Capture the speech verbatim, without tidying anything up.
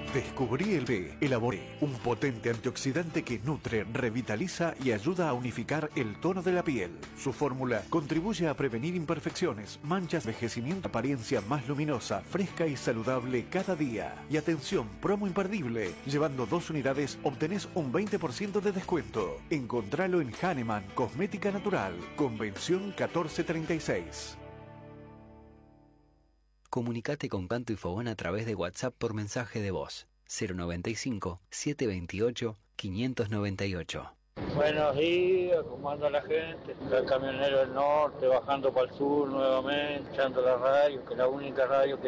Descubrí el té Elaboré, un potente antioxidante que nutre, revitaliza y ayuda a unificar el tono de la piel. Su fórmula contribuye a prevenir imperfecciones, manchas, envejecimiento, apariencia más luminosa, fresca y saludable cada día. Y atención, promo imperdible. Llevando dos unidades obtenés un veinte por ciento de descuento. Encontralo en Hahnemann Cosmética Natural, Convención catorce treinta y seis. Comunicate con Canto y Fogón a través de WhatsApp por mensaje de voz cero noventa y cinco, setecientos veintiocho, quinientos noventa y ocho. Buenos días, ¿cómo anda la gente? El camionero del norte bajando para el sur nuevamente, echando la radio, que es la única radio que